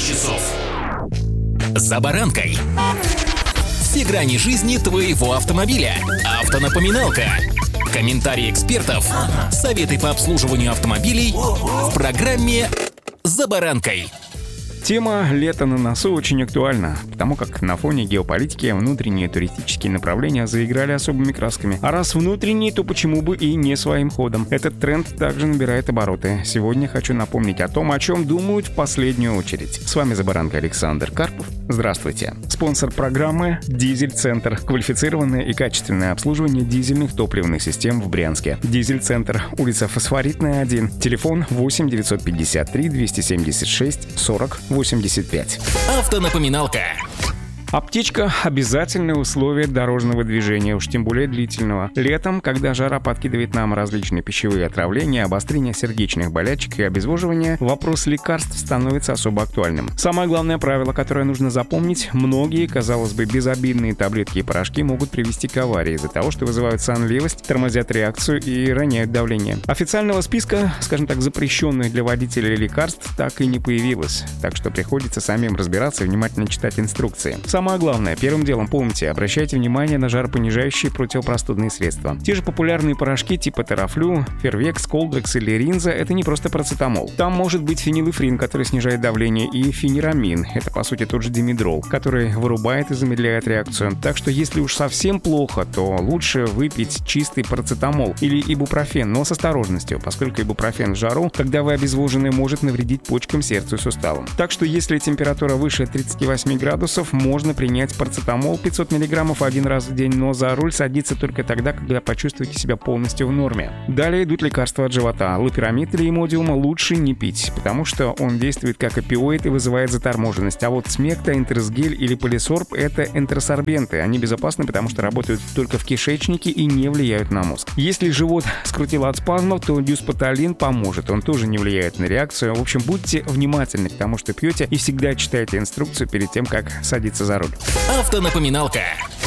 часов. За баранкой. Все грани жизни твоего автомобиля. Автонапоминалка. Комментарии экспертов. Советы по обслуживанию автомобилей в программе «За баранкой». Тема «Лето на носу» очень актуальна, потому как на фоне геополитики внутренние туристические направления заиграли особыми красками. А раз внутренние, то почему бы и не своим ходом? Этот тренд также набирает обороты. Сегодня хочу напомнить о том, о чем думают в последнюю очередь. С вами «За баранкой» Александр Карпов. Здравствуйте. Спонсор программы «Дизель-центр». Квалифицированное и качественное обслуживание дизельных топливных систем в Брянске. «Дизель-центр», улица Фосфоритная, 1. Телефон 8 953 276 40 85. Автонапоминалка. Аптечка – обязательное условие дорожного движения, уж тем более длительного. Летом, когда жара подкидывает нам различные пищевые отравления, обострение сердечных болячек и обезвоживание, вопрос лекарств становится особо актуальным. Самое главное правило, которое нужно запомнить – многие, казалось бы, безобидные таблетки и порошки могут привести к аварии из-за того, что вызывают сонливость, тормозят реакцию и роняют давление. Официального списка, скажем так, запрещенных для водителей лекарств так и не появилось, так что приходится самим разбираться и внимательно читать инструкции. Самое главное, первым делом помните, обращайте внимание на жаропонижающие противопростудные средства. Те же популярные порошки типа Терафлю, Фервекс, Колдрекс или Ринза – это не просто парацетамол. Там может быть фенилэфрин, который снижает давление, и фенирамин – это по сути тот же димедрол, который вырубает и замедляет реакцию. Так что если уж совсем плохо, то лучше выпить чистый парацетамол или ибупрофен, но с осторожностью, поскольку ибупрофен в жару, когда вы обезвожены, может навредить почкам, сердцу и суставам. Так что если температура выше 38 градусов, можно принять парацетамол 500 мг один раз в день, но за руль садиться только тогда, когда почувствуете себя полностью в норме. Далее идут лекарства от живота. Лопирамид или имодиум лучше не пить, потому что он действует как опиоид и вызывает заторможенность. А вот смекта, энтеросгель или полисорб – это энтеросорбенты. Они безопасны, потому что работают только в кишечнике и не влияют на мозг. Если живот скрутило от спазмов, то дюспоталин поможет. Он тоже не влияет на реакцию. В общем, будьте внимательны к тому, что пьете, и всегда читайте инструкцию перед тем, как садиться за руль. Автонапоминалка.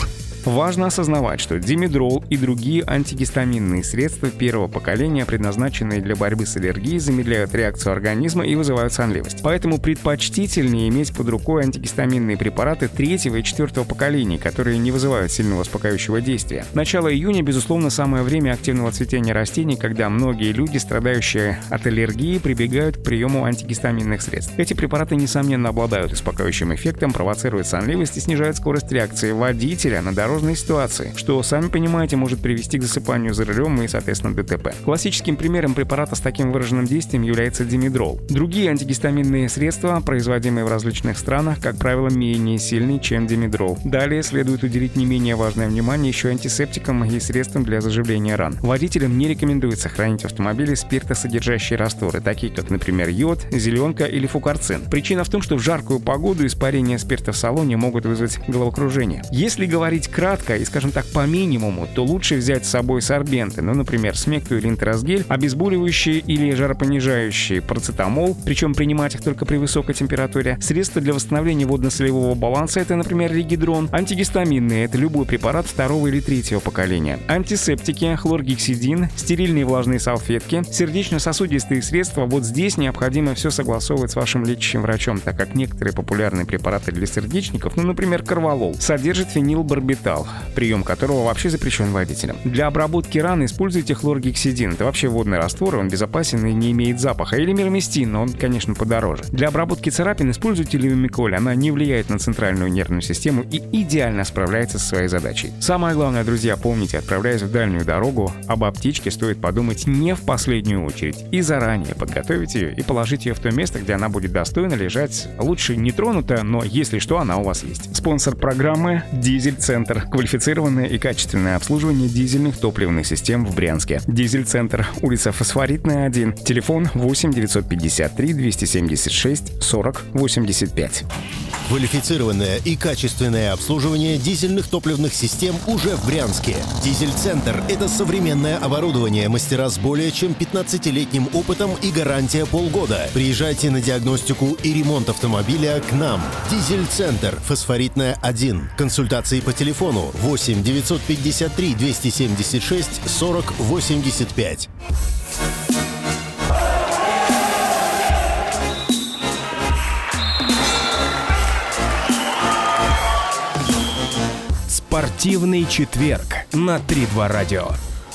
Важно осознавать, что димедрол и другие антигистаминные средства первого поколения, предназначенные для борьбы с аллергией, замедляют реакцию организма и вызывают сонливость. Поэтому предпочтительнее иметь под рукой антигистаминные препараты третьего и четвертого поколений, которые не вызывают сильного успокаивающего действия. Начало июня, безусловно, самое время активного цветения растений, когда многие люди, страдающие от аллергии, прибегают к приему антигистаминных средств. Эти препараты, несомненно, обладают успокаивающим эффектом, провоцируют сонливость и снижают скорость реакции водителя на дорожной ситуации, что, сами понимаете, может привести к засыпанию за рулем и, соответственно, ДТП. Классическим примером препарата с таким выраженным действием является димедрол. Другие антигистаминные средства, производимые в различных странах, как правило, менее сильны, чем димедрол. Далее следует уделить не менее важное внимание еще антисептикам и средствам для заживления ран. Водителям не рекомендуется хранить в автомобиле спиртосодержащие растворы, такие как, например, йод, зеленка или фукарцин. Причина в том, что в жаркую погоду испарения спирта в салоне могут вызвать головокружение. Если говорить кратко и, скажем так, по минимуму, то лучше взять с собой сорбенты, например, смекту или энтеросгель, обезболивающие или жаропонижающие, парацетамол, причем принимать их только при высокой температуре, средства для восстановления водно-солевого баланса, это, например, ригидрон, антигистаминные, это любой препарат второго или третьего поколения, антисептики, хлоргексидин, стерильные влажные салфетки, сердечно-сосудистые средства. Вот здесь необходимо все согласовывать с вашим лечащим врачом, так как некоторые популярные препараты для сердечников, например, корвалол, содержат фенилбарбитал, прием которого вообще запрещен водителям. Для обработки ран используйте хлоргексидин. Это вообще водный раствор, он безопасен и не имеет запаха. Или мироместин, но он, конечно, подороже. Для обработки царапин используйте левомиколь. Она не влияет на центральную нервную систему и идеально справляется со своей задачей. Самое главное, друзья, помните, отправляясь в дальнюю дорогу, об аптечке стоит подумать не в последнюю очередь и заранее подготовить ее и положить ее в то место, где она будет достойно лежать. Лучше не тронута, но если что, она у вас есть. Спонсор программы «Дизель-центр». Квалифицированное и качественное обслуживание дизельных топливных систем в Брянске. Дизель-центр, улица Фосфоритная, 1. Телефон 8 953 276 40 85. Квалифицированное и качественное обслуживание дизельных топливных систем уже в Брянске. Дизель-центр – это современное оборудование, мастера с более чем 15-летним опытом и гарантия полгода. Приезжайте на диагностику и ремонт автомобиля к нам. Дизель-центр, Фосфоритная, 1. Консультации по телефону 8 953 276 40 85. Спортивный четверг на 3-2 радио.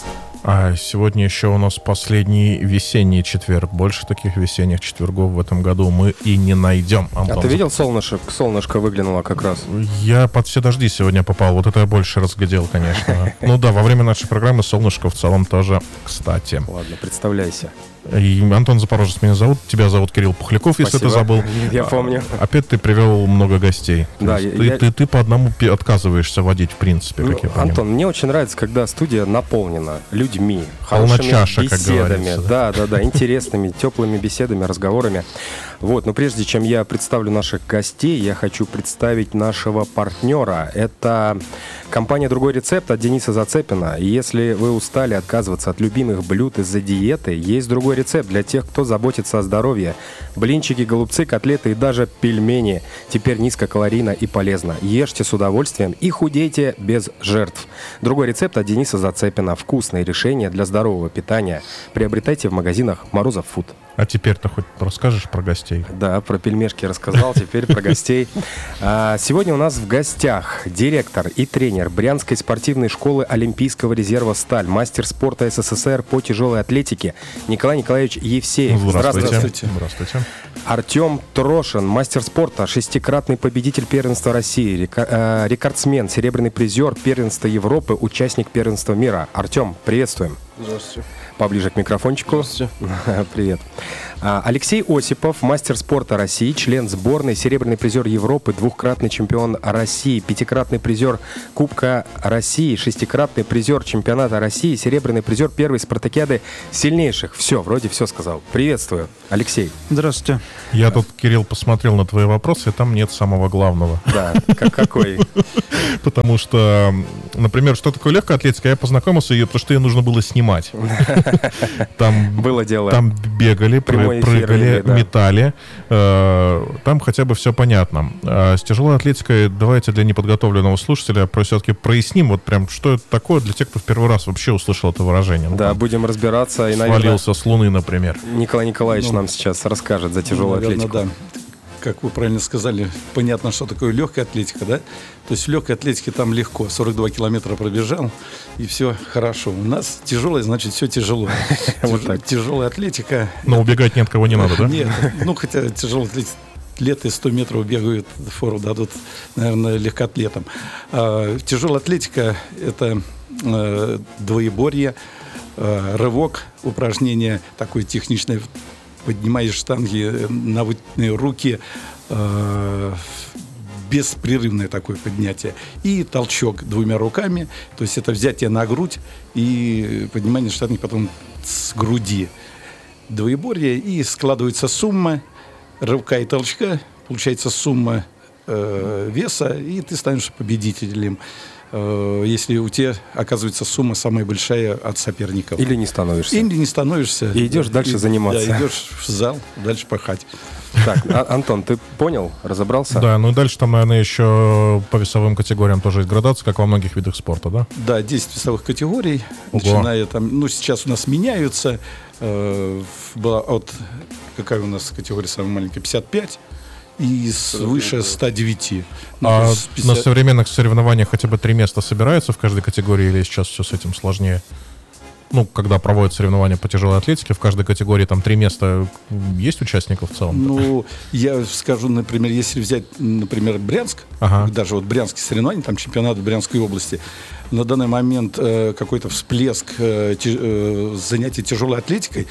А сегодня еще у нас последний весенний четверг. Больше таких весенних четвергов в этом году мы и не найдем. Антон, а ты видел солнышко выглянуло как раз? Я под все дожди сегодня попал. Вот это я больше разглядел, конечно. Ну да, во время нашей программы солнышко в целом тоже, кстати. Ладно, представляйся. И Антон Запорожец меня зовут. Тебя зовут Кирилл Пухляков, если ты забыл. Я помню. Опять ты привел много гостей. Да, ты по одному отказываешься водить, в принципе, как я понимаю. Антон, мне очень нравится, когда студия наполнена людьми, хорошими беседами, как говорится. Да, интересными, теплыми беседами, разговорами. Вот, но прежде чем я представлю наших гостей, я хочу представить нашего партнера. Это компания «Другой рецепт» от Дениса Зацепина. И если вы устали отказываться от любимых блюд из-за диеты, есть другой рецепт для тех, кто заботится о здоровье. Блинчики, голубцы, котлеты и даже пельмени. Теперь низкокалорийно и полезно. Ешьте с удовольствием и худейте без жертв. Другой рецепт от Дениса Зацепина. Вкусные решения для здорового питания. Приобретайте в магазинах Морозов Фуд. А теперь-то хоть расскажешь про гостей? Да, про пельмешки рассказал, теперь про гостей. Сегодня у нас в гостях директор и тренер Брянской спортивной школы Олимпийского резерва «Сталь», мастер спорта СССР по тяжелой атлетике Николай Николаевич Евсеев. Здравствуйте. Артем Трошин, мастер спорта, 6-кратный победитель первенства России, рекордсмен, серебряный призер первенства Европы, участник первенства мира. Артем, приветствуем. Здравствуйте. Поближе к микрофончику. Привет. Алексей Осипов, мастер спорта России, член сборной, серебряный призер Европы, 2-кратный чемпион России, 5-кратный призер Кубка России, 6-кратный призер чемпионата России, серебряный призер первой спартакиады сильнейших. Все, вроде все сказал. Приветствую, Алексей. Здравствуйте. Я тут, Кирилл, посмотрел на твои вопросы, и там нет самого главного. Да, какой? Потому что, например, что такое легкая атлетика, я познакомился, потому что ее нужно было снимать. Там было дело. Там бегали, прыгали, метали. Там хотя бы все понятно. А с тяжелой атлетикой давайте для неподготовленного слушателя все-таки проясним, вот прям, что это такое для тех, кто в первый раз вообще услышал это выражение. Да, там будем разбираться. И, наверное, свалился с Луны, например. Николай Николаевич нам сейчас расскажет за тяжелую атлетику. Да. Как вы правильно сказали, понятно, что такое легкая атлетика, да? То есть в легкой атлетике там легко, 42 километра пробежал, и все хорошо. У нас тяжелая, значит, все тяжело. Тяжелая атлетика... Но убегать ни от кого не надо, да? Нет, хотя тяжелая атлетика... Атлеты 100 метров бегают, фору дадут, наверное, легкоатлетам. Тяжелая атлетика – это двоеборье, рывок, упражнение такое техничное, поднимаешь штанги на руки, беспрерывное такое поднятие. И толчок 2 руками, то есть это взятие на грудь и поднимание штанги потом с груди. Двоеборье, и складывается сумма рывка и толчка, получается сумма веса, и ты станешь победителем. Если у тебя оказывается сумма самая большая от соперников. Или не становишься. И идешь дальше заниматься. Да, идешь в зал, дальше пахать. Так, Антон, ты понял? Разобрался? Да, ну и дальше там, наверное, еще по весовым категориям тоже есть градация, как во многих видах спорта, да? Да, 10 весовых категорий. Ого. Начиная там, сейчас у нас меняются. Была какая у нас категория самая маленькая? 55. И свыше 109. На современных соревнованиях хотя бы 3 места собираются в каждой категории, или сейчас все с этим сложнее? Когда проводят соревнования по тяжелой атлетике, в каждой категории там 3 места есть участников в целом? Я скажу, например, если взять, например, Брянск, даже брянские соревнования, там чемпионат в Брянской области, на данный момент какой-то всплеск занятий тяжелой атлетикой.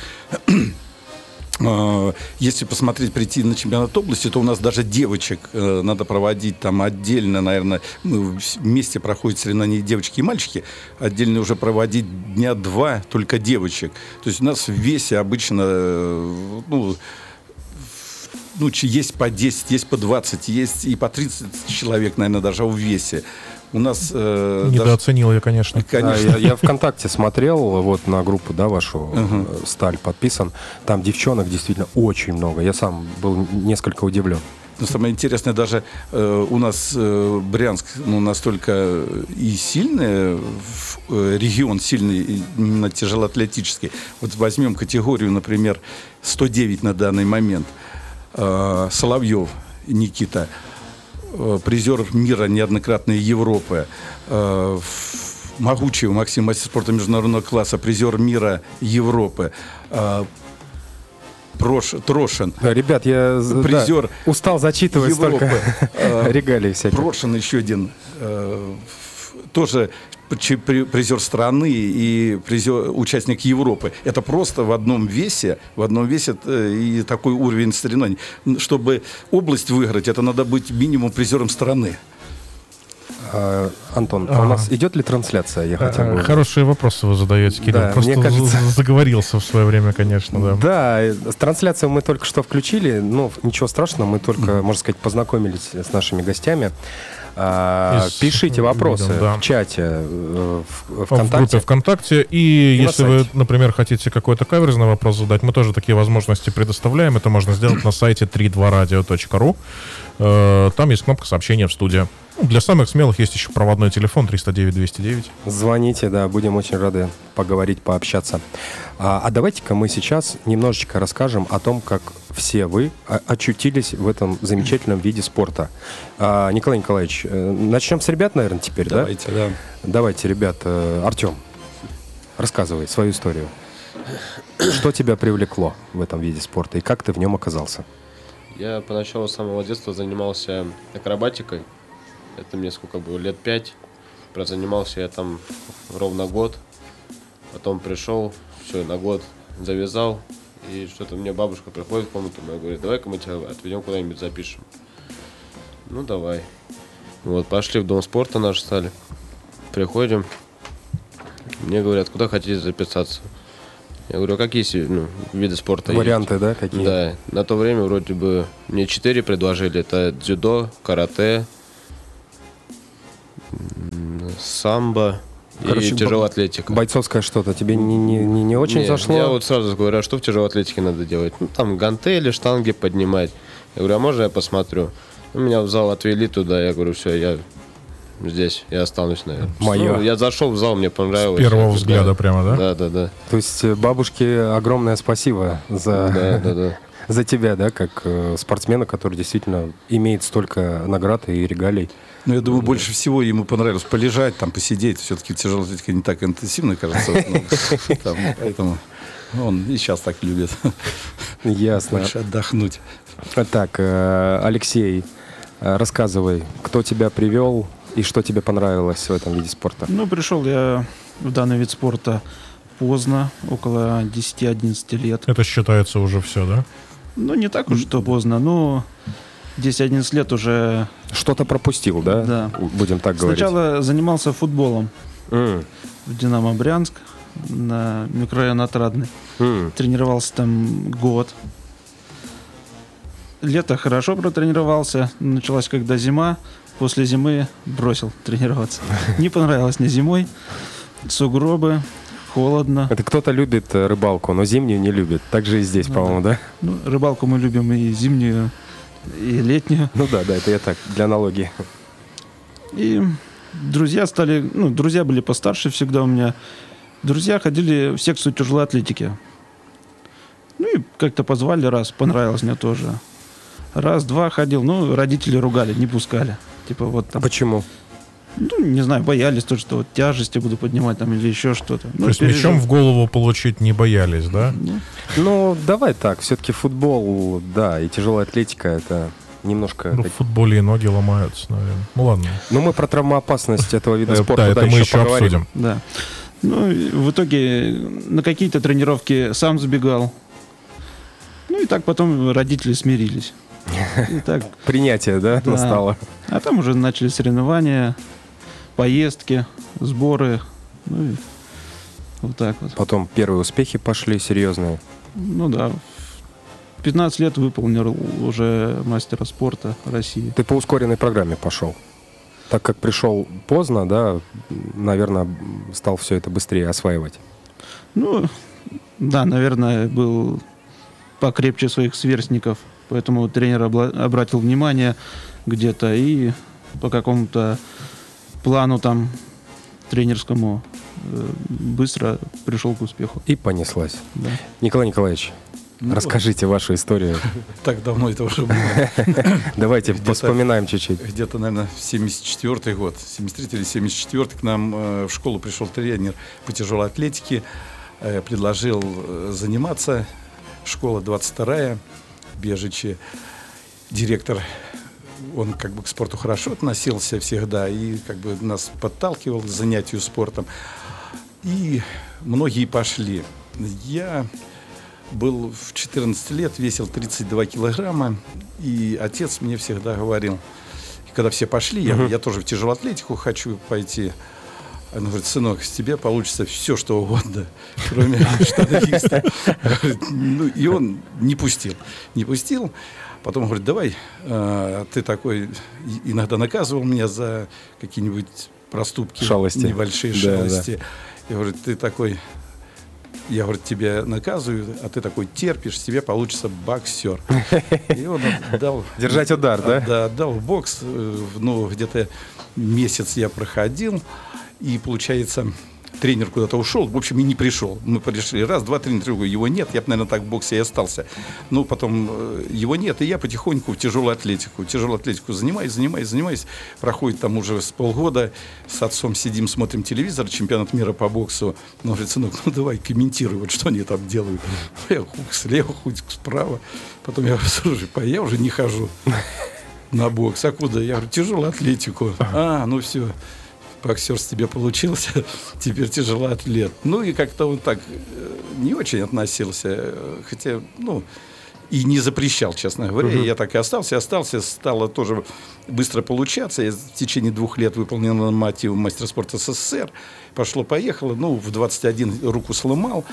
Если прийти на чемпионат области, то у нас даже девочек надо проводить там отдельно, наверное, вместе проходят соревнования девочки и мальчики, отдельно уже проводить 2 дня только девочек. То есть у нас в весе обычно, есть по 10, есть по 20, есть и по 30 человек, наверное, даже в весе. У нас... Недооценил я, конечно. Да, я ВКонтакте смотрел на группу, вашу, «Сталь» подписан. Там девчонок действительно очень много. Я сам был несколько удивлен. Но самое интересное, даже у нас Брянск настолько и сильный, регион сильный, именно тяжелоатлетический. Вот возьмем категорию, например, 109 на данный момент. Соловьев Никита. призер мира неоднократной Европы, Могучий Максим, мастер спорта международного класса, призер мира Европы, Трошин. Ребят, я призер устал зачитывать Европы. столько регалий всяких. Трошин еще один, тоже призер страны и участник Европы. Это просто в одном весе и такой уровень соревнований. Чтобы область выиграть, это надо быть минимум призером страны. Антон, у нас идет ли трансляция? Я хотел бы... Хорошие вопросы вы задаете, Кирилл. Да, просто мне кажется... заговорился в свое время, конечно, да. Да, трансляцию мы только что включили, но ничего страшного, мы только, можно сказать, познакомились с нашими гостями. Пишите вопросы в чате ВКонтакте. В группе ВКонтакте. И если вы, например, хотите какой-то каверзный вопрос задать, мы тоже такие возможности предоставляем. Это можно сделать на сайте 32radio.ru. Там есть кнопка сообщения в студию. Для самых смелых есть еще проводной телефон 309-209. Звоните, да, будем очень рады поговорить, пообщаться. А давайте-ка мы сейчас немножечко расскажем о том, как все вы очутились в этом замечательном виде спорта. Николай Николаевич, начнем с ребят, наверное, теперь, Давайте, да? Давайте, ребят. Артем, рассказывай свою историю. Что тебя привлекло в этом виде спорта и как ты в нем оказался? Я поначалу с самого детства занимался акробатикой. Это мне сколько было, лет 5. Прозанимался я там ровно год. Потом пришел, все, на год завязал. И что-то мне бабушка приходит в комнату мою, говорит, давай-ка мы тебя отведем куда-нибудь запишем. Ну, давай. Вот, пошли в дом спорта наш стали. Приходим. Мне говорят, куда хотите записаться? Я говорю, а какие виды спорта варианты, есть? Да, какие? Да, на то время вроде бы мне 4 предложили. Это дзюдо, карате, самбо и тяжелая атлетика. Бойцовское что-то тебе не очень зашло? Я вот сразу говорю, а что в тяжелой атлетике надо делать? Ну, там гантели, штанги поднимать. Я говорю, а можно я посмотрю? Меня в зал отвели туда, я говорю, все, я здесь, я останусь, наверное. Моё. Я зашел в зал, мне понравилось. С первого взгляда прямо, да? Да. То есть бабушке огромное спасибо за тебя, да, как спортсмена, который действительно имеет столько наград и регалий. Ну, я думаю, больше всего ему понравилось полежать, там, посидеть. Все-таки тяжелая атлетика не так интенсивно, кажется. Поэтому он и сейчас так любит. Ясно. Больше отдохнуть. Так, Алексей, рассказывай, кто тебя привел и что тебе понравилось в этом виде спорта? Ну, пришел я в данный вид спорта поздно, около 10-11 лет. Это считается уже все, да? Ну, не так уж что поздно, но 10-11 лет уже... Что-то пропустил, да? Да. Будем так говорить. Сначала занимался футболом в «Динамо Брянск», на микрорайон Отрадный. Тренировался там год. Лето хорошо протренировался. Началась когда зима. После зимы бросил тренироваться. Не понравилось мне зимой. Сугробы, холодно. Это кто-то любит рыбалку, но зимнюю не любит. Так же и здесь, по-моему, да? Ну, рыбалку мы любим и зимнюю, и летнюю. Ну да, это я так, для аналогии. И друзья друзья были постарше всегда у меня. Друзья ходили в секцию тяжелой атлетики. Ну и как-то позвали раз, понравилось мне тоже. Раз-два ходил, родители ругали, не пускали. Типа вот там. Почему? Ну, не знаю, боялись то, что вот тяжести буду поднимать там или еще что-то. То есть мячом в голову получить не боялись, да? Ну, давай так, все-таки футбол, да, и тяжелая атлетика, это немножко... В футболе и ноги ломаются, наверное. Ну ладно. Но мы про травмоопасность этого вида спорта это мы еще обсудим. Да. Ну, в итоге на какие-то тренировки сам забегал. Ну и так потом родители смирились. И так, принятие, да, настало? А там уже начали соревнования, поездки, сборы. Ну и вот так вот. Потом первые успехи пошли серьезные. Ну да. В 15 лет выполнил уже мастера спорта России. Ты по ускоренной программе пошел. Так как пришел поздно, да, наверное, стал все это быстрее осваивать. Ну, да, наверное, был покрепче своих сверстников. Поэтому тренер обратил внимание где-то и по какому-то плану там тренерскому быстро пришел к успеху. И понеслась. Да. Николай Николаевич, Расскажите вашу историю. Так давно это уже было. Давайте вспоминаем чуть-чуть. Где-то, наверное, в 74-й год, 73-й или 74-й, к нам в школу пришел тренер по тяжелой атлетике, предложил заниматься. Школа 22-я, Бежичи. Директор, он как бы к спорту хорошо относился всегда и как бы нас подталкивал к занятию спортом. И многие пошли. Я был в 14 лет, весил 32 килограмма, и отец мне всегда говорил, когда все пошли, я тоже в тяжелую атлетику хочу пойти. Он говорит: сынок, с тебя получится все, что угодно, кроме штангиста. И он не пустил. Потом говорит: давай, ты такой, иногда наказывал меня за какие-нибудь проступки, небольшие шалости. И говорит: ты такой, я, говорит, тебя наказываю, а ты такой терпишь, с тебя получится боксер. И он отдал... Держать удар, да? Да, отдал в бокс. Ну, где-то месяц я проходил. И, получается, тренер куда-то ушел, в общем, и не пришел. Мы пришли раз, два, три, его нет. Я бы, наверное, так в боксе и остался. Ну, потом его нет, и я потихоньку в тяжелую атлетику. Тяжелую атлетику занимаюсь. Проходит там уже с полгода. С отцом сидим, смотрим телевизор, чемпионат мира по боксу. Он говорит: сынок, ну давай комментируй, вот что они там делают. Я хоть слева, хоть справа. Потом я говорю: слушай, я уже не хожу на бокс. А куда? Я говорю: тяжелую атлетику. Ну все. Боксер с тебя получился, теперь тяжелый атлет. Ну и как-то он так не очень относился, хотя, и не запрещал, честно говоря. Я так и остался, стало тоже быстро получаться. Я в течение 2 лет выполнил норматив мастера спорта СССР. Пошло-поехало, в 21 руку сломал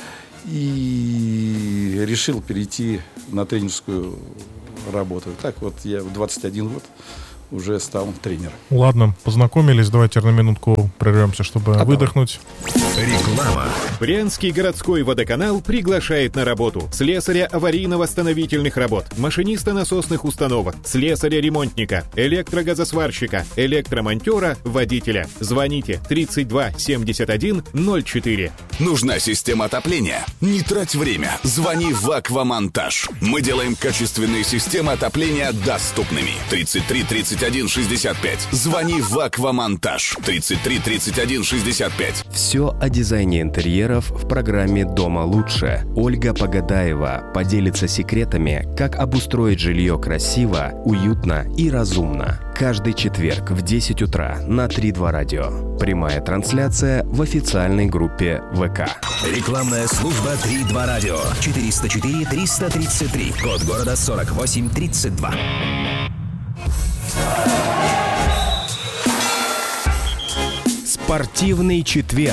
и решил перейти на тренерскую работу. Так вот я в 21 год уже стал тренером. Ладно, познакомились. Давайте на минутку прервемся, чтобы выдохнуть. Реклама. Брянский городской водоканал приглашает на работу слесаря аварийно-восстановительных работ, машиниста насосных установок, слесаря-ремонтника, электрогазосварщика, электромонтера, водителя. Звоните 32 71 04. Нужна система отопления? Не трать время. Звони в Аквамонтаж. Мы делаем качественные системы отопления доступными. 33 31 65. Звони в Аквамонтаж. 33 31 65. Все о дизайне интерьеров в программе «Дома лучше». Ольга Погадаева поделится секретами, как обустроить жилье красиво, уютно и разумно. Каждый четверг в 10 утра на 3-2 радио. Прямая трансляция в официальной группе ВК. Рекламная служба 3-2 радио. 404 333. Код города 4832. Спортивный четверг.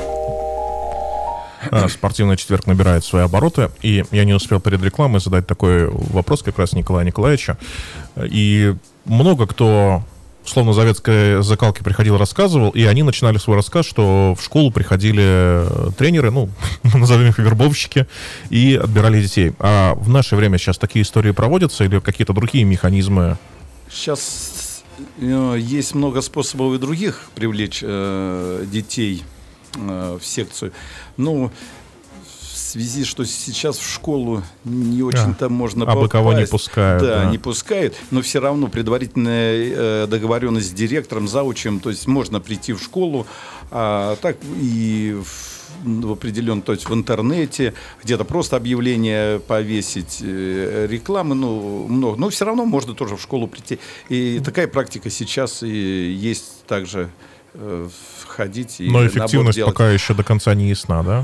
Спортивный четверг набирает свои обороты, и я не успел перед рекламой задать такой вопрос как раз Николаю Николаевичу. И много кто, словно советской закалки, приходил, рассказывал, и они начинали свой рассказ, что в школу приходили тренеры, назовем их вербовщики, и отбирали детей. А в наше время сейчас такие истории проводятся или какие-то другие механизмы? Сейчас есть много способов и других привлечь детей в секцию. Но в связи, что сейчас в школу не очень-то можно попасть. Абы кого не пускают. Да, не пускают, но все равно предварительная договоренность с директором, заучем, то есть можно прийти в школу, так и в определенном, то есть в интернете, где-то просто объявление повесить, рекламы, много. Но все равно можно тоже в школу прийти. И такая практика сейчас и есть также ходить. И но эффективность пока еще до конца не ясна, да?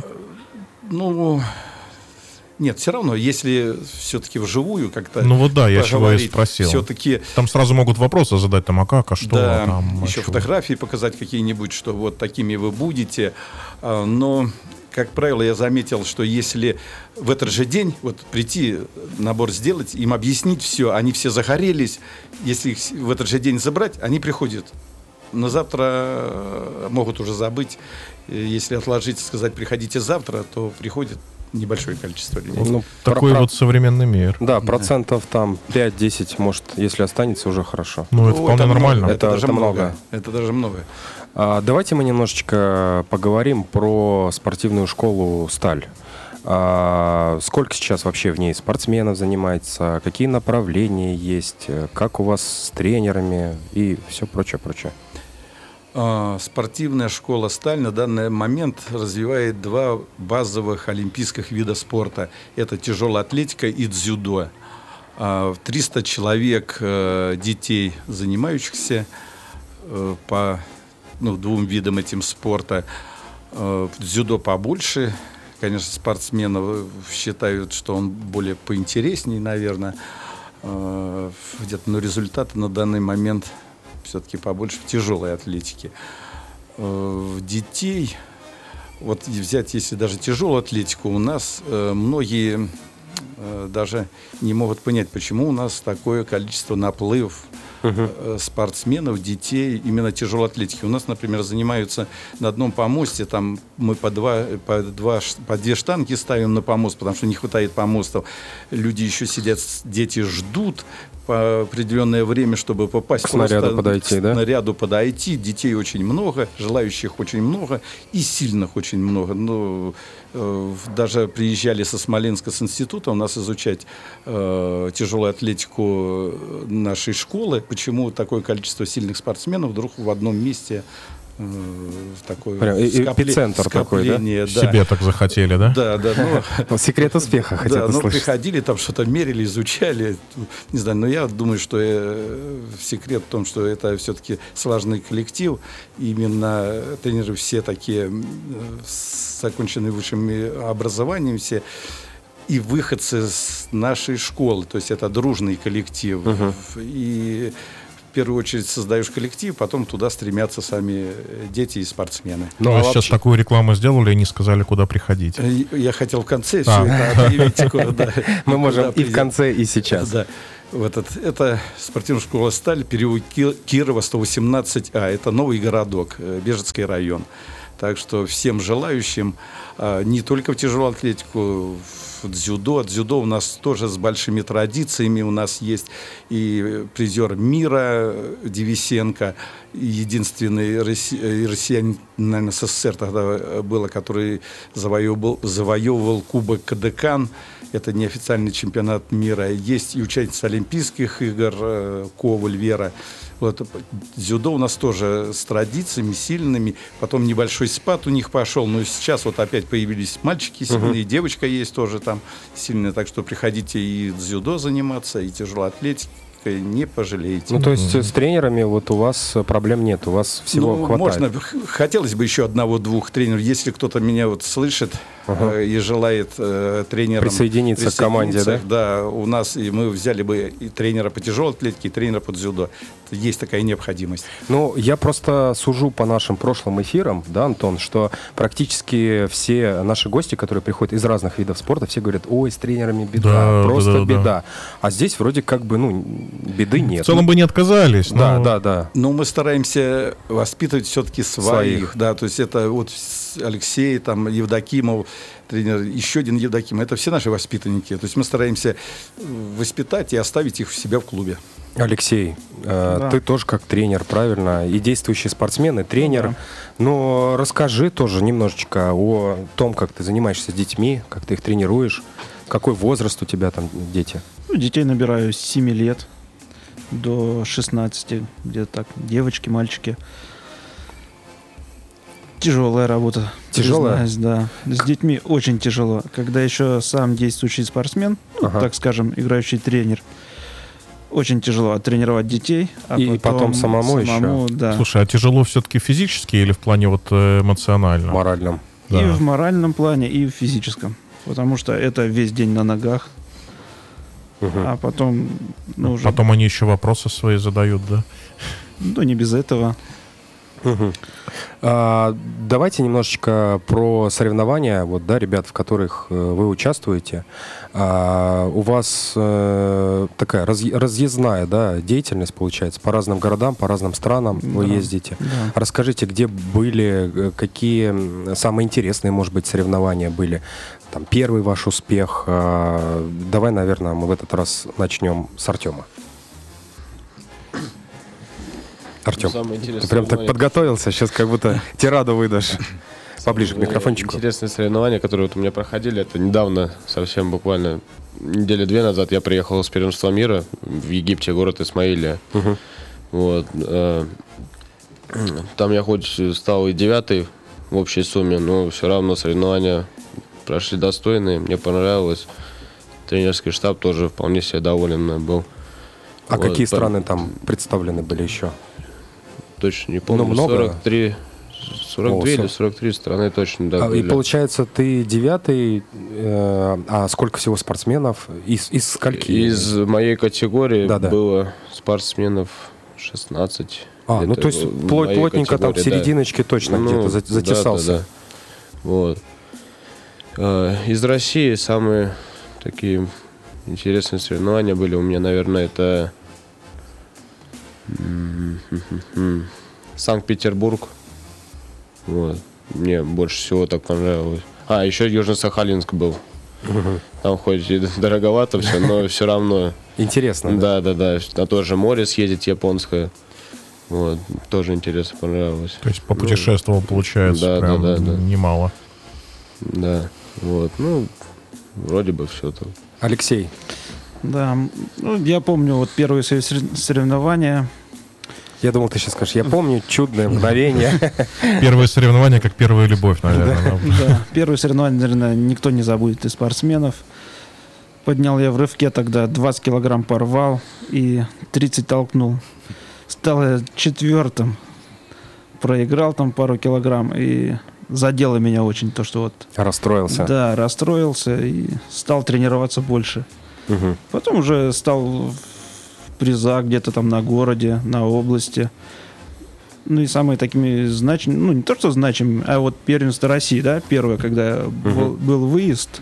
Нет, все равно, если все-таки вживую как-то я чего и спросил. Все-таки... Там сразу могут вопросы задать, а как, а что? Да, там, еще фотографии показать какие-нибудь, что вот такими вы будете. Но, как правило, я заметил, что если в этот же день прийти, набор сделать, им объяснить все, они все загорелись, если их в этот же день забрать, они приходят. На завтра могут уже забыть. Если отложить, сказать, приходите завтра, то приходит небольшое количество людей. Такой современный мир. Да, процентов там 5-10, может, если останется, уже хорошо. Это вполне нормально. Это даже много. Это даже много. Давайте мы немножечко поговорим про спортивную школу «Сталь». Сколько сейчас вообще в ней спортсменов занимается? Какие направления есть? Как у вас с тренерами и все прочее? Спортивная школа «Сталь» на данный момент развивает 2 базовых олимпийских вида спорта. Это тяжелая атлетика и дзюдо. 300 человек детей, занимающихся по 2 видам этим спорта. Дзюдо побольше. Конечно, спортсменов считают, что он более поинтереснее, наверное. Где-то, но результаты на данный момент все-таки побольше в тяжелой атлетике. Детей, вот взять, если даже тяжелую атлетику, у нас многие даже не могут понять, почему у нас такое количество наплывов спортсменов, детей именно тяжелой атлетики. У нас, например, занимаются на одном помосте, там мы по две штанги ставим на помост, потому что не хватает помостов. Люди еще сидят, дети ждут по определенное время, чтобы попасть к снаряду подойти, да? Снаряду подойти. Детей очень много, желающих очень много и сильных очень много. Ну, даже приезжали со Смоленска, с института у нас изучать тяжелую атлетику нашей школы. Почему такое количество сильных спортсменов вдруг в одном месте такой эпицентр такой, да? Да. Себе так захотели, да? Да. Ну, секрет успеха хотят услышать. Приходили, там что-то мерили, изучали. Не знаю, но я думаю, что секрет в том, что это все-таки слаженный коллектив. Именно тренеры все такие с законченным высшим образованием, все и выходцы с нашей школы. То есть это дружный коллектив. И в первую очередь создаешь коллектив, потом туда стремятся сами дети и спортсмены. Ну, а сейчас такую рекламу сделали и не сказали, куда приходить. Я хотел в конце все это объявить. Мы можем и в конце, и сейчас. Да. Это спортивная школа «Сталь», переулок Кирова, 118А. Это новый городок, Бежецкий район. Так что всем желающим, не только в тяжелую атлетику, в дзюдо. Дзюдо у нас тоже с большими традициями. У нас есть и призер мира Девисенко, единственный россиянин, наверное, СССР тогда было, который завоевывал кубок Кадыкан. Это неофициальный чемпионат мира. Есть и участница Олимпийских игр Коваль Вера. Дзюдо у нас тоже с традициями сильными. Потом небольшой спад у них пошел. Но сейчас вот опять появились мальчики сильные, девочка есть тоже там сильная. Так что приходите и дзюдо заниматься, и тяжелой атлетикой. Не пожалеете. Ну, то есть с тренерами вот у вас проблем нет, у вас всего хватает. Хотелось бы еще 1-2 тренеров. Если кто-то меня вот слышит и желает тренером присоединиться к команде, да? Да, у нас и мы взяли бы и тренера по тяжелой атлетике, и тренера по дзюдо. Есть такая необходимость. Ну, я просто сужу по нашим прошлым эфирам, да, Антон, что практически все наши гости, которые приходят из разных видов спорта, все говорят: ой, с тренерами беда, просто беда. А здесь вроде как бы, беды нет. В целом бы не отказались. Да. Но мы стараемся воспитывать все-таки своих. Да, то есть это вот Алексей, там, Евдокимов, тренер, еще один Евдокимов. Это все наши воспитанники. То есть мы стараемся воспитать и оставить их у себя в клубе. Алексей, ты тоже как тренер, правильно? И действующий спортсмен, и тренер. Но расскажи тоже немножечко о том, как ты занимаешься с детьми, как ты их тренируешь. Какой возраст у тебя там дети? Детей набираю с 7 лет до 16, где-то так. Девочки, мальчики. Тяжелая работа. Тяжелая? Признаюсь, да. С детьми очень тяжело. Когда еще сам действующий спортсмен, так скажем, играющий тренер, очень тяжело оттренировать детей. И потом самому еще. Да. Слушай, а тяжело все-таки физически или в плане вот эмоциональном? Моральном. Да. И в моральном плане, и в физическом. Потому что это весь день на ногах. А потом... Потом они еще вопросы свои задают, да? Ну, не без этого. Давайте немножечко про соревнования, ребят, в которых вы участвуете. У вас такая разъездная, да, деятельность получается по разным городам, по разным странам вы ездите. Да. Расскажите, где были, какие самые интересные, может быть, соревнования были. Там первый ваш успех. Давай, наверное, мы в этот раз начнем с Артема. Артем, ты прям так подготовился, сейчас как будто тираду выдашь. поближе к микрофончику. Интересные соревнования, которые вот у меня проходили, это недавно, совсем буквально недели 2 назад я приехал с первенства мира в Египте, город Исмаилия. Вот. Там я хоть стал и 9-й в общей сумме, но все равно соревнования прошли достойные, мне понравилось. Тренерский штаб тоже вполне себе доволен был. А вот, какие страны там представлены были еще? Точно не помню. 42 или 43 страны точно, да, были. И получается, ты 9-й, а сколько всего спортсменов? Из скольки? Из моей категории было спортсменов 16. Ну то есть плотненько там в серединочке точно где-то затесался. Да. Вот. Из России самые такие интересные соревнования были у меня, наверное, это Санкт-Петербург. Вот. Мне больше всего так понравилось. Еще Южно-Сахалинск был. Там хоть и дороговато все, но все равно. Интересно. Да. На то же море съездить японское. Вот. Тоже интересно понравилось. То есть попутешествовал, получается, прям немало. Да. Вот. Вроде бы все там. Алексей. Да. Я помню вот первые свои соревнования. Я думал, ты сейчас скажешь, я помню чудное мгновение. Первые соревнования, как первая любовь, наверное. Да, первые соревнования, наверное, никто не забудет из спортсменов. Поднял я в рывке тогда 20 килограмм порвал и 30 толкнул. Стал я 4-м. Проиграл там пару килограмм и задело меня очень то, что вот... Расстроился. Да, расстроился и стал тренироваться больше. Потом уже стал... в призах где-то там на городе, на области. И самые такими значимыми, не то что значимыми, а вот первенство России, да, первое, когда был выезд.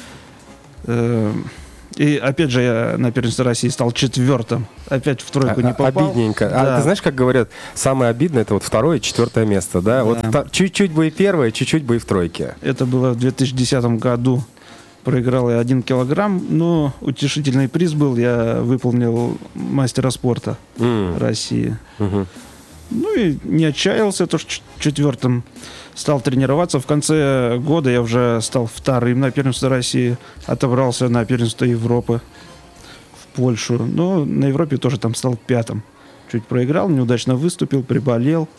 И опять же я на первенстве России стал 4-м. Опять в тройку не попал. Обидненько. Да. Ты знаешь, как говорят, самое обидное это вот 2-е и 4-е место, да? Вот чуть-чуть бы и 1-е, чуть-чуть бы и в тройке. Это было в 2010 году. Проиграл я 1 килограмм, но утешительный приз был, я выполнил мастера спорта России. И не отчаялся, то что 4-м стал тренироваться. В конце года я уже стал 2-м на первенстве России, отобрался на первенство Европы в Польшу. Но на Европе тоже там стал 5-м. Чуть проиграл, неудачно выступил, приболел.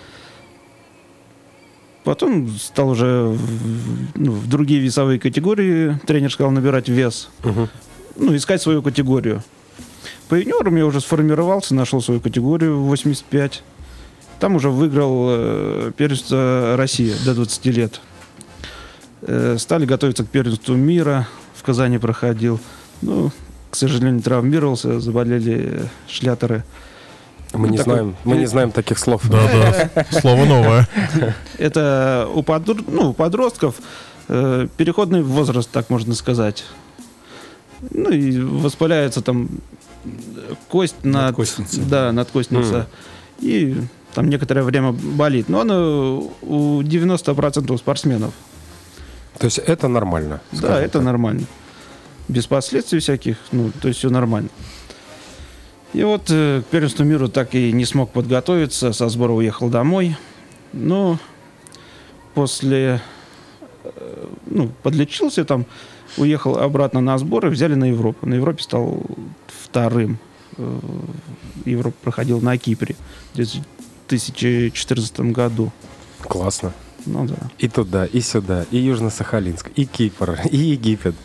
Потом стал уже в другие весовые категории, тренер сказал набирать вес, искать свою категорию. По юниорам я уже сформировался, нашел свою категорию 85. Там уже выиграл первенство России до 20 лет. Стали готовиться к первенству мира, в Казани проходил. К сожалению, травмировался, заболели шлятеры. Мы не знаем таких слов. Да, слово новое. Это у подростков переходный возраст, так можно сказать. И воспаляется там кость надкостница. И там некоторое время болит. Но она у 90% спортсменов. То есть это нормально? Да, это нормально. Без последствий всяких, то есть все нормально. И вот к первенству мира так и не смог подготовиться, со сбора уехал домой. Но после, подлечился там, уехал обратно на сборы, взяли на Европу. На Европе стал 2-м. Европа проходил на Кипре в 2014 году. Классно. Да. И туда, и сюда, и Южно-Сахалинск, и Кипр, и Египет.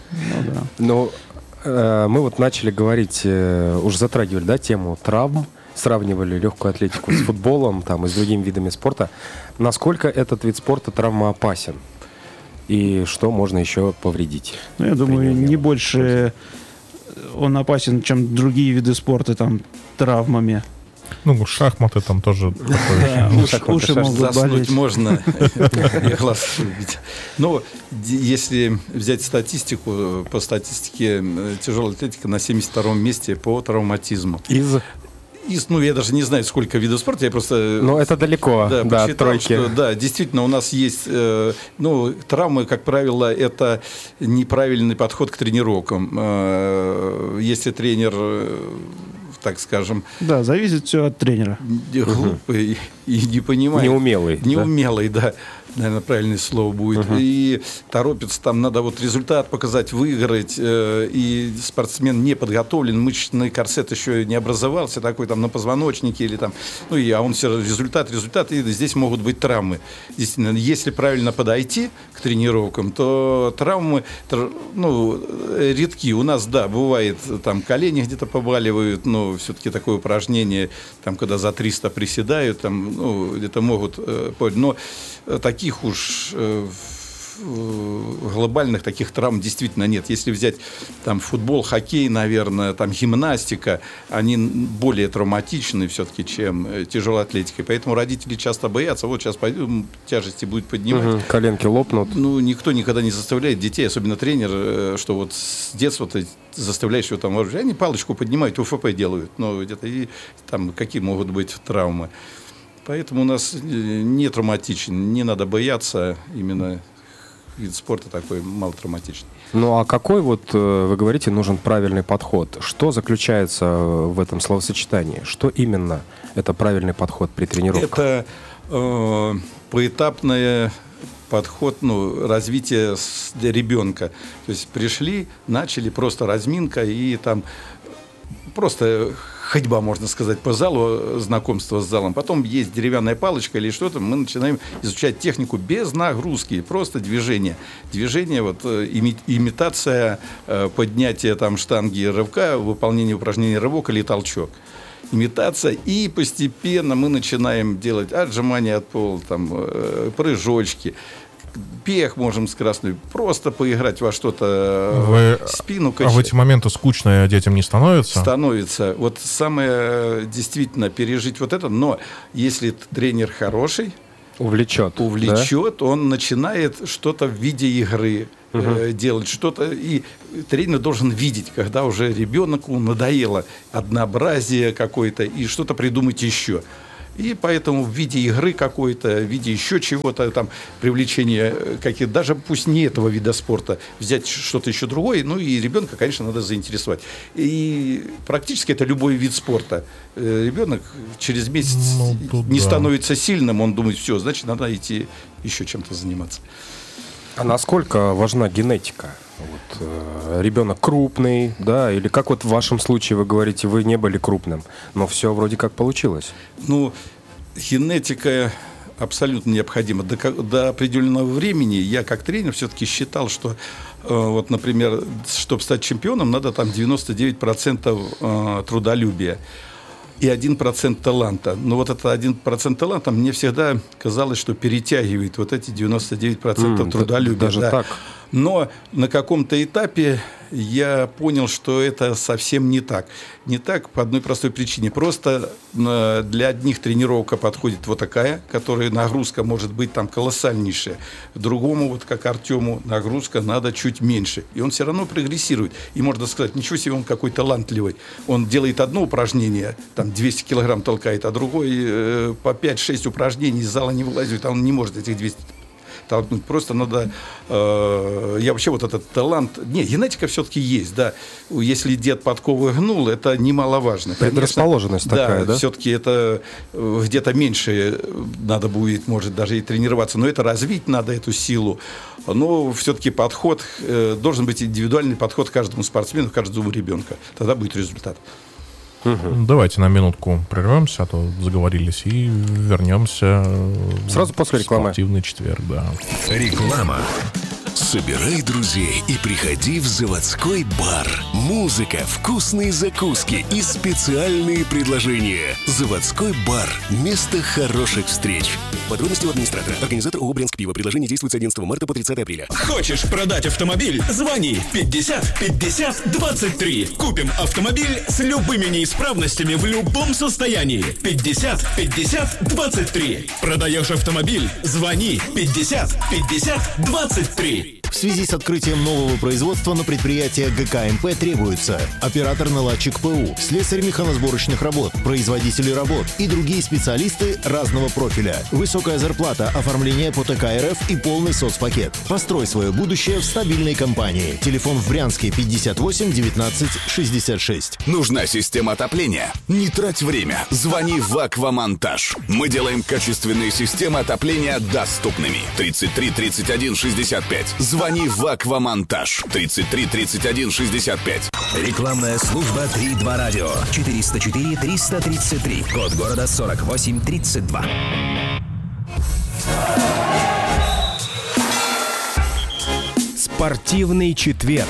Мы вот начали говорить, уже затрагивали, да, тему травм, сравнивали легкую атлетику с футболом там, и с другими видами спорта. Насколько этот вид спорта травмоопасен? И что можно еще повредить? Я думаю, не больше он опасен, чем другие виды спорта, там, травмами. Шахматы там тоже. Уши могут болеть. Можно. Но если взять статистику, по статистике тяжелая атлетика на 72-м месте по травматизму. Я даже не знаю, сколько видов спорта, я просто... это далеко, посчитал, тройки. Что, действительно, у нас есть... травмы, как правило, это неправильный подход к тренировкам. Если тренер так скажем... Да, зависит все от тренера. Глупый и не понимает. Неумелый, да. Наверное, правильное слово будет. И торопится, там надо вот результат показать, выиграть. И спортсмен не подготовлен, мышечный корсет еще не образовался, такой там на позвоночнике или там. Ну, а он все результат, и здесь могут быть травмы. Действительно, если правильно подойти к тренировкам, то травмы, редки. У нас, да, бывает, там колени где-то побаливают, но все-таки такое упражнение, там, когда за 300 приседают, там, где-то могут, но таких уж глобальных таких травм действительно нет. Если взять там футбол, хоккей, наверное, там гимнастика, они более травматичны все-таки, чем тяжелая атлетика. Поэтому родители часто боятся, вот сейчас пойду, тяжести будет поднимать. Коленки лопнут. Ну, никто никогда не заставляет детей, особенно тренер, что вот с детства ты заставляешь его там, они палочку поднимают, УФП делают. Но где-то и там какие могут быть травмы. Поэтому у нас не травматичен, не надо бояться, именно вид спорта такой малотравматичный. Ну а какой, вот вы говорите, нужен правильный подход? Что заключается в этом словосочетании? Что именно это правильный подход при тренировках? Это поэтапный подход, развитие для ребенка. То есть пришли, начали, просто разминка и там просто ходьба, можно сказать, по залу, знакомство с залом. Потом есть деревянная палочка или что-то. Мы начинаем изучать технику без нагрузки, просто движение. Движение, вот, имитация поднятия там штанги рывка, выполнение упражнения рывок или толчок. Имитация, и постепенно мы начинаем делать отжимания от пола, там, прыжочки. Бег можем скоростной, просто поиграть во что-то, спину качать. А в эти моменты скучно детям не становится? Становится. Вот самое действительно пережить вот это, но если тренер хороший, увлечет, да? Он начинает что-то в виде игры делать, что-то, и тренер должен видеть, когда уже ребенку надоело однообразие какое-то, и что-то придумать еще. И поэтому в виде игры какой-то, в виде еще чего-то, там, привлечения каких-то, даже пусть не этого вида спорта, взять что-то еще другое, и ребенка, конечно, надо заинтересовать. И практически это любой вид спорта. Ребенок через месяц не становится сильным, он думает, все, значит, надо идти еще чем-то заниматься. А насколько важна генетика? Вот, ребенок крупный, да, или как вот в вашем случае вы говорите, вы не были крупным, но все вроде как получилось. Генетика абсолютно необходима. До определенного времени я как тренер все-таки считал, что вот, например, чтобы стать чемпионом, надо там 99% трудолюбия и 1% таланта. Но вот это 1% таланта мне всегда казалось, что перетягивает вот эти 99% трудолюбия. Даже так? Но на каком-то этапе я понял, что это совсем не так. Не так по одной простой причине. Просто для одних тренировка подходит вот такая, которая нагрузка может быть там колоссальнейшая. Другому, вот как Артему, нагрузка надо чуть меньше. И он все равно прогрессирует. И можно сказать, ничего себе, он какой талантливый. Он делает одно упражнение, там 200 килограмм толкает, а другой по 5-6 упражнений из зала не вылазит, а он не может этих 200 толкнуть. Просто надо... я вообще вот этот талант... генетика все-таки есть, да. Если дед подковы гнул, это немаловажно. Предрасположенность такая, да? Все-таки это где-то меньше надо будет, может, даже и тренироваться. Но это развить надо, эту силу. Но все-таки подход... должен быть индивидуальный подход к каждому спортсмену, к каждому ребенку. Тогда будет результат. Давайте на минутку прервемся, а то заговорились, и вернемся сразу после рекламы. Спортивный четверг, да. Реклама. Собирай друзей и приходи в заводской бар. Музыка, вкусные закуски и специальные предложения. Заводской бар. Место хороших встреч. Подробности у администратора. Организатор ООО «Брянск Пиво». Предложение действует с 11 марта по 30 апреля. Хочешь продать автомобиль? Звони 50 50 23. Купим автомобиль с любыми неисправностями в любом состоянии. 50 50 23. Продаешь автомобиль? Звони 50 50 23. В связи с открытием нового производства на предприятие ГКМП требуется оператор-наладчик ПУ, слесарь механосборочных работ, производители работ и другие специалисты разного профиля. Высокая зарплата, оформление по ТК РФ и полный соцпакет. Построй свое будущее в стабильной компании. Телефон в Брянске 58 19 66. Нужна система отопления? Не трать время. Звони в Аквамонтаж. Мы делаем качественные системы отопления доступными. 33 31 65. Звони в Аквамонтаж. 33 31 65. Рекламная служба 3-2 радио. 404 333. Код города 48 32. Спортивный четверг.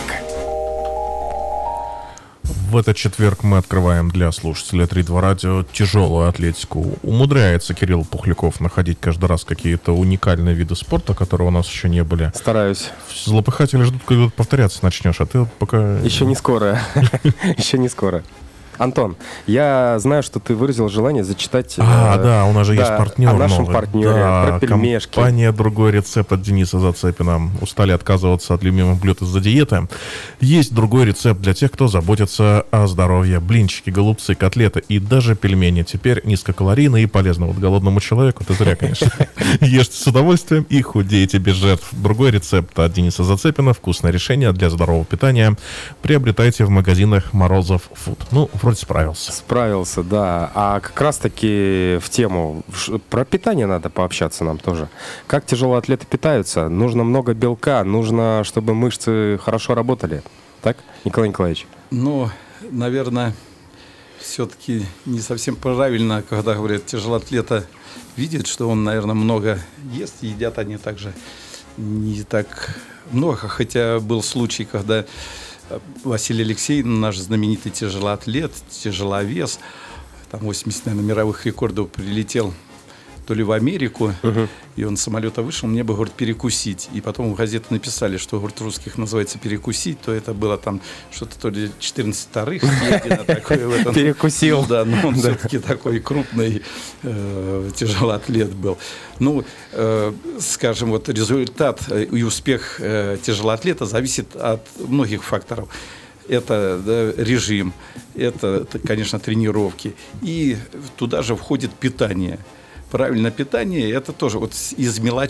В этот четверг мы открываем для слушателя 3-2 радио тяжелую атлетику. Умудряется Кирилл Пухляков находить каждый раз какие-то уникальные виды спорта, которые у нас еще не были. Стараюсь. Злопыхатели ждут, когда повторяться начнешь, а ты пока... Еще не скоро. Еще не скоро. Антон, я знаю, что ты выразил желание зачитать... да, у нас же есть партнер. О нашем партнере, про пельмешки. Компания «Другой рецепт» от Дениса Зацепина. Устали отказываться от любимых блюд из-за диеты. Есть другой рецепт для тех, кто заботится о здоровье. Блинчики, голубцы, котлеты и даже пельмени. Теперь низкокалорийно и полезно. Вот голодному человеку, ты зря, конечно. Ешьте с удовольствием и худеете без жертв. Другой рецепт от Дениса Зацепина. Вкусное решение для здорового питания. Приобретайте в магазинах Морозов Фуд. Ну, вроде справился. Справился, да. А как раз-таки в тему про питание надо пообщаться нам тоже. Как тяжелые атлеты питаются? Нужно много белка, нужно, чтобы мышцы хорошо работали. Так, Николай Николаевич? Ну, наверное, все-таки не совсем правильно, когда говорят, тяжелоатлета видит, что он, наверное, много ест, едят они также не так много, хотя был случай, когда Василий Алексеев, наш знаменитый тяжелоатлет, тяжеловес, там 80, наверное, мировых рекордов, прилетел то ли в Америку, и он с самолета вышел, мне бы, говорит, перекусить. И потом в газете написали, что, говорит, русских называется перекусить, то это было там что-то то ли 14 вторых. Перекусил. Да, но он все-таки такой крупный тяжелоатлет был. Ну, скажем, вот результат и успех тяжелоатлета зависит от многих факторов. Это режим, это, конечно, тренировки. И туда же входит питание. Правильное питание – это тоже вот из мелочей.